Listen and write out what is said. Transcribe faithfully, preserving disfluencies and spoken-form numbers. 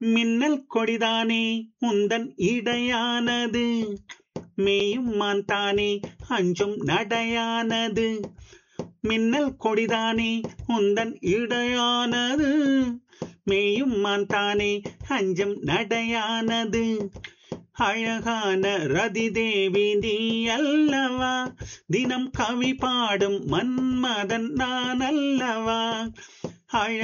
மின்னல் கொடிதானே உந்தன் இடையானது, மேயும் மான் தானே அஞ்சும் நடையானது. மின்னல் கொடிதானே உந்தன் இடையானது, மேயும் மான் தானே அஞ்சும் நடையானது. அழகான ரதி தேவி நீ அல்லவா, தினம் கவி பாடும் மன்மதன் நான் அல்லவா. அழ